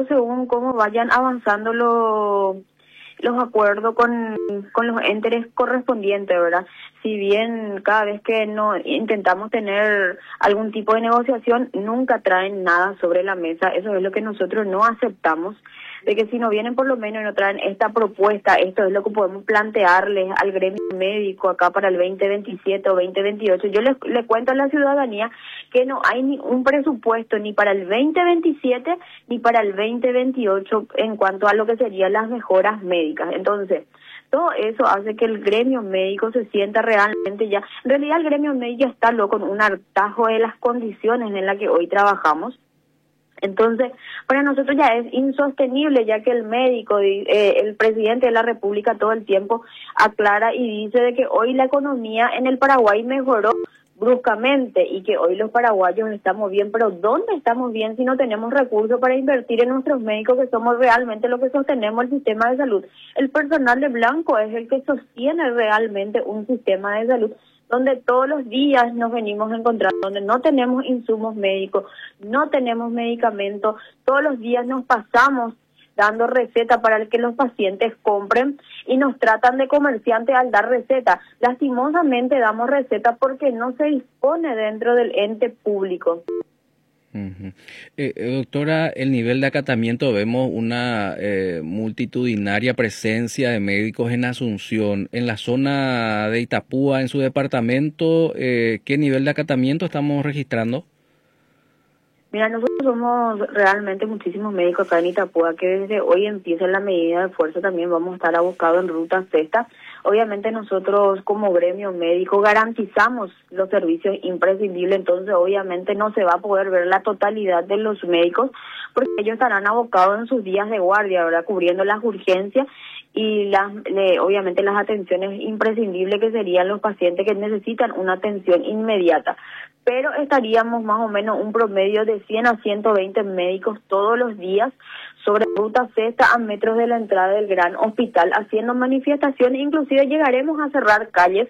acuerdo según cómo vayan avanzando los acuerdos con los entes correspondientes, ¿verdad? Si bien cada vez que no intentamos tener algún tipo de negociación, nunca traen nada sobre la mesa. Eso es lo que nosotros no aceptamos, de que si no vienen por lo menos y no traen esta propuesta, esto es lo que podemos plantearles al gremio médico acá para el 2027 o 2028. Yo le cuento a la ciudadanía que no hay ni un presupuesto ni para el 2027 ni para el 2028 en cuanto a lo que serían las mejoras médicas. Entonces, todo eso hace que el gremio médico se sienta realmente ya... En realidad el gremio médico ya está loco con un hartazgo de las condiciones en las que hoy trabajamos. Entonces, para nosotros ya es insostenible, ya que el médico, el presidente de la República todo el tiempo aclara y dice de que hoy la economía en el Paraguay mejoró bruscamente y que hoy los paraguayos estamos bien, pero ¿dónde estamos bien si no tenemos recursos para invertir en nuestros médicos, que somos realmente lo que sostenemos el sistema de salud? El personal de blanco es el que sostiene realmente un sistema de salud donde todos los días nos venimos encontrando, donde no tenemos insumos médicos, no tenemos medicamentos, todos los días nos pasamos dando receta para que los pacientes compren y nos tratan de comerciantes al dar receta. Lastimosamente damos receta porque no se dispone dentro del ente público. Doctora, el nivel de acatamiento, vemos una multitudinaria presencia de médicos en Asunción. En la zona de Itapúa, en su departamento, ¿qué nivel de acatamiento estamos registrando? Mira, nosotros somos realmente muchísimos médicos acá en Itapúa, que desde hoy empieza la medida de fuerza, también vamos a estar abocados en ruta sexta. Obviamente nosotros como gremio médico garantizamos los servicios imprescindibles, entonces obviamente no se va a poder ver la totalidad de los médicos, porque ellos estarán abocados en sus días de guardia, ¿verdad?, cubriendo las urgencias y obviamente las atenciones imprescindibles, que serían los pacientes que necesitan una atención inmediata. Pero estaríamos más o menos un promedio de 100 a 120 médicos todos los días sobre ruta sexta a metros de la entrada del gran hospital haciendo manifestaciones. Inclusive llegaremos a cerrar calles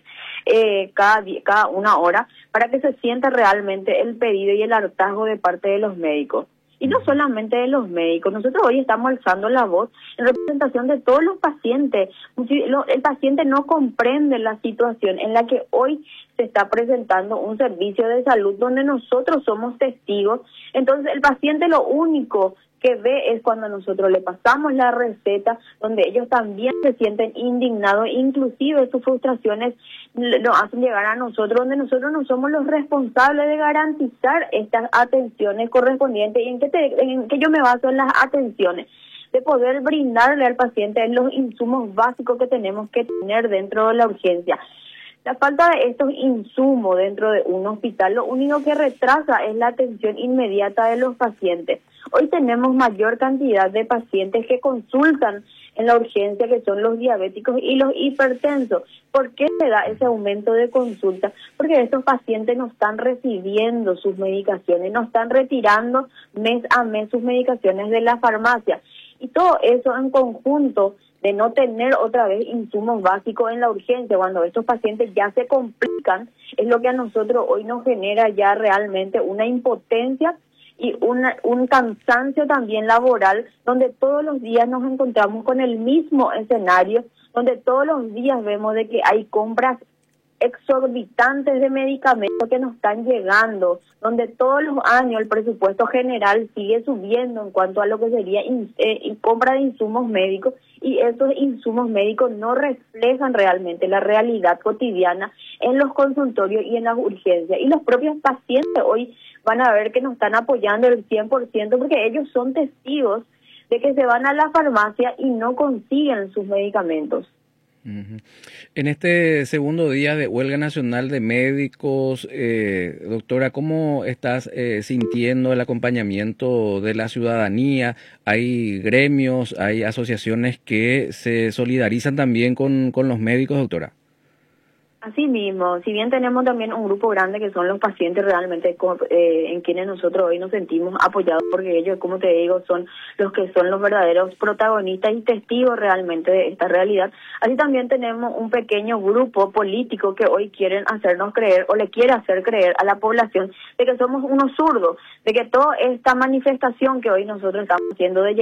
cada una hora para que se sienta realmente el pedido y el hartazgo de parte de los médicos. Y no solamente de los médicos, nosotros hoy estamos alzando la voz en representación de todos los pacientes. El paciente no comprende la situación en la que hoy se está presentando un servicio de salud donde nosotros somos testigos. Entonces el paciente lo único que ve es cuando nosotros le pasamos la receta, donde ellos también se sienten indignados, inclusive sus frustraciones nos hacen llegar a nosotros, donde nosotros no somos los responsables de garantizar estas atenciones correspondientes. ¿Y en qué yo me baso en las atenciones? De poder brindarle al paciente los insumos básicos que tenemos que tener dentro de la urgencia. La falta de estos insumos dentro de un hospital lo único que retrasa es la atención inmediata de los pacientes. Hoy tenemos mayor cantidad de pacientes que consultan en la urgencia, que son los diabéticos y los hipertensos. ¿Por qué se da ese aumento de consulta? Porque estos pacientes no están recibiendo sus medicaciones, no están retirando mes a mes sus medicaciones de la farmacia. Y todo eso en conjunto de no tener otra vez insumos básicos en la urgencia, cuando estos pacientes ya se complican, es lo que a nosotros hoy nos genera ya realmente una impotencia y un cansancio también laboral, donde todos los días nos encontramos con el mismo escenario, donde todos los días vemos de que hay compras exorbitantes de medicamentos que nos están llegando, donde todos los años el presupuesto general sigue subiendo en cuanto a lo que sería compra de insumos médicos, y esos insumos médicos no reflejan realmente la realidad cotidiana en los consultorios y en las urgencias. Y los propios pacientes hoy van a ver que nos están apoyando el 100%, porque ellos son testigos de que se van a la farmacia y no consiguen sus medicamentos. En este segundo día de huelga nacional de médicos, doctora, ¿cómo estás sintiendo el acompañamiento de la ciudadanía? ¿Hay gremios, hay asociaciones que se solidarizan también con los médicos, doctora? Así mismo, si bien tenemos también un grupo grande que son los pacientes realmente en quienes nosotros hoy nos sentimos apoyados, porque ellos, como te digo, son los verdaderos protagonistas y testigos realmente de esta realidad. Así también tenemos un pequeño grupo político que hoy quieren hacernos creer, o le quiere hacer creer a la población, de que somos unos zurdos, de que toda esta manifestación que hoy nosotros estamos haciendo de